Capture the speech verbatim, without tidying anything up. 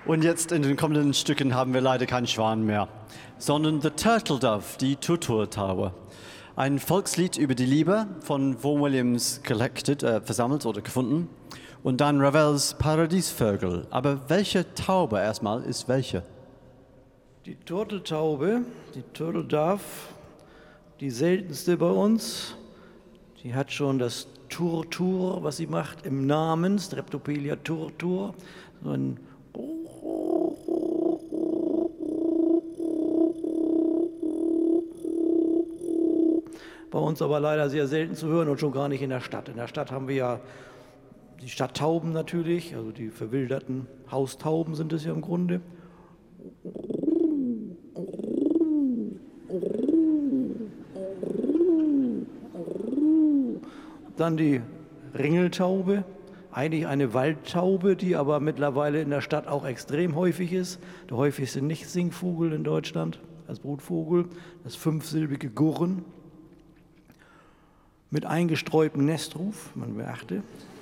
Und jetzt in den kommenden Stücken haben wir leider keinen Schwan mehr, sondern The Turtle Dove, die Turturtaube. Ein Volkslied über die Liebe von Vaughan Williams collected, äh, versammelt oder gefunden. Und dann Ravels Paradiesvögel. Aber welche Taube erstmal ist welche? Die Turteltaube, die Turtle Dove, die seltenste bei uns. Die hat schon das Turtur, was sie macht, im Namen, Streptopelia turtur. So ein bei uns aber leider sehr selten zu hören und schon gar nicht in der Stadt. In der Stadt haben wir ja die Stadttauben natürlich, also die verwilderten Haustauben sind es ja im Grunde. Dann die Ringeltaube, eigentlich eine Waldtaube, die aber mittlerweile in der Stadt auch extrem häufig ist. Der häufigste Nichtsingvogel in Deutschland als Brutvogel, das fünfsilbige Gurren mit eingesträubtem Nestruf, man beachte.